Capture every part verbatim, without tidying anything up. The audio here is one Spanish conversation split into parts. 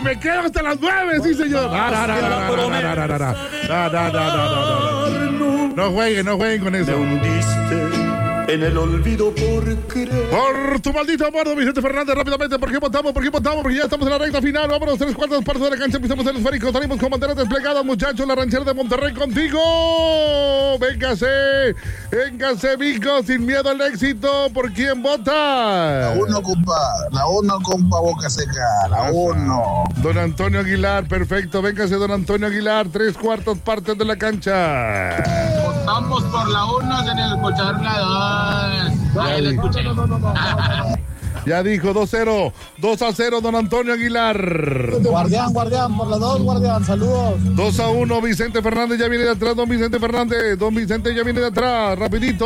me quedo hasta las nueve, sí, señor. No, no, no, no, no, no, no, no, no, no, no, no jueguen, no jueguen con eso. Me hundiste en el olvido por creer. Por tu maldito amor, don Vicente Fernández, rápidamente, ¿por qué votamos? ¿Por qué votamos? Porque ya estamos en la recta final. Vámonos, tres cuartas partes de la cancha, empezamos el esférico, salimos con banderas desplegadas, muchachos, la ranchera de Monterrey contigo. Véngase, véngase, Vico, sin miedo al éxito. ¿Por quién vota? La uno, compa, la uno, compa, boca seca, la uno. Don Antonio Aguilar, perfecto, véngase, don Antonio Aguilar, tres cuartas partes de la cancha. Votamos por la uno en el escuchar la dos. Ya, ya, escuché. No, no, no, no, no. Ya dijo dos cero, dos a cero, don Antonio Aguilar. Guardián, guardián, por la dos, guardián, saludos. dos a uno, Vicente Fernández ya viene de atrás, don Vicente Fernández. Don Vicente ya viene de atrás, rapidito.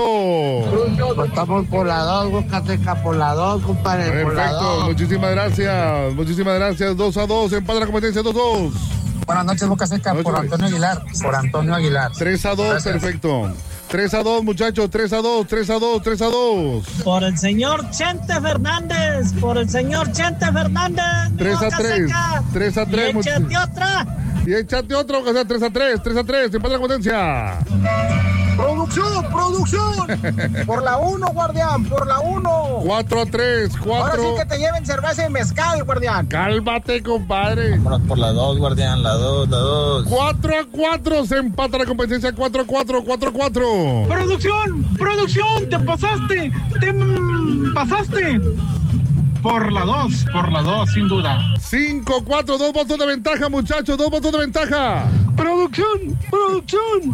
Votamos por la dos, Boca Seca, por la dos, compadre. Perfecto, por la dos. muchísimas gracias, muchísimas gracias. dos a dos, empate la competencia, dos a dos. Buenas noches, Boca Seca, Noches. por Antonio Aguilar, por Antonio Aguilar. tres a dos, Gracias. perfecto. tres a dos, muchachos, tres a dos, tres a dos, tres a dos. Por el señor Chente Fernández, por el señor Chente Fernández. tres a Boca tres, Seca. tres a tres. Y échate otra. Y échate otro, que sea tres a tres, tres a tres, empate la competencia. ¡Producción, producción! Por la uno, guardián, por la uno. cuatro a tres, Ahora sí cuatro. que te lleven cerveza y mezcal, guardián. Cálmate, compadre. Vámonos por la dos, guardián, la dos, la dos. cuatro a cuatro, se empata la competencia, cuatro a cuatro, cuatro a cuatro. Producción, producción, te pasaste, te mm, pasaste. Por la dos, por la dos, sin duda. cinco a cuatro, dos votos de ventaja, muchachos, dos votos de ventaja. Producción, producción.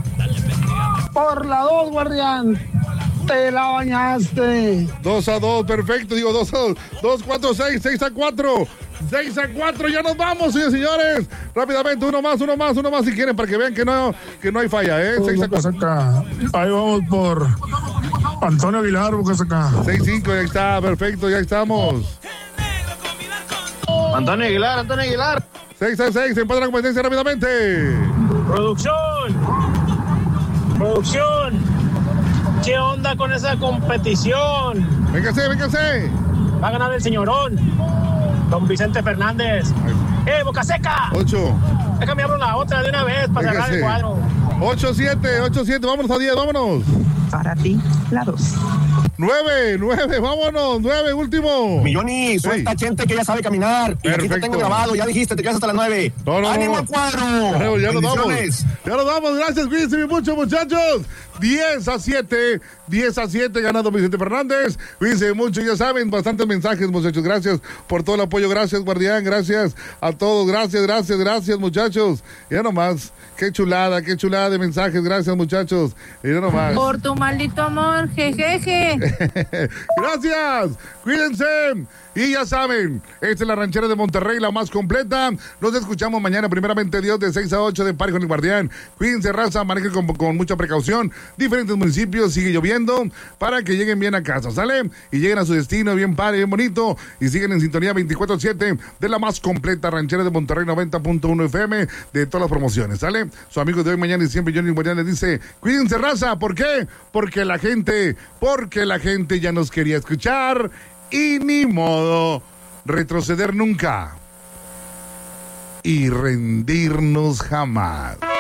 Por la dos, guardián. Te la bañaste. dos a dos, perfecto, digo dos a dos, dos, cuatro, seis, seis a cuatro. seis a cuatro, ya nos vamos, señores, señores. Rápidamente, uno más, uno más, uno más, si quieren, para que vean que no, que no hay falla, ¿eh? seis a cuatro. Ahí vamos por Antonio Aguilar, Boca Seca. seis a cinco, ya está, perfecto, ya estamos. Antonio Aguilar, Antonio Aguilar. seis a seis, empata la competencia rápidamente. Producción, producción. ¿Qué onda con esa competición? Véngase, véngase. Va a ganar el señorón, don Vicente Fernández. ¡Eh, Boca Seca! ocho. Déjame abrir la otra de una vez para cerrar el cuadro. ocho siete, ocho siete, vámonos a diez, vámonos. Para ti, la dos. nueve, nueve, vámonos, nueve, último. Milloni, suelta Sí. gente que ya sabe caminar. Y aquí te Perfecto. tengo grabado, ya dijiste, te quedas hasta las nueve. No, no, ¡Ánimo, no. cuadro! Claro, ya nos vamos. Bendiciones. Ya nos vamos, gracias, cuídense mucho, muchachos. diez a siete, diez a siete, ganando Vicente Fernández. Cuídense mucho, ya saben, bastantes mensajes, muchachos. Gracias por todo el apoyo, gracias, guardián, gracias a todos, gracias, gracias, gracias, muchachos. Ya nomás, qué chulada, qué chulada de mensajes, gracias, muchachos. Ya nomás. Por tu maldito amor, jejeje. Gracias, cuídense. Y ya saben, esta es la ranchera de Monterrey, la más completa. Nos escuchamos mañana, primeramente Dios, de seis a ocho de Parque con el Guardián. Cuídense, raza, manejen con, con mucha precaución. Diferentes municipios, sigue lloviendo, para que lleguen bien a casa, ¿sale? Y lleguen a su destino bien padre, bien bonito. Y siguen en sintonía veinticuatro siete de la más completa ranchera de Monterrey, noventa punto uno F M, de todas las promociones, ¿sale? Su amigo de hoy, mañana y siempre, Johnny Guardián, les dice, cuídense, raza. ¿Por qué? Porque la gente, porque la gente ya nos quería escuchar. Y ni modo, retroceder nunca y rendirnos jamás.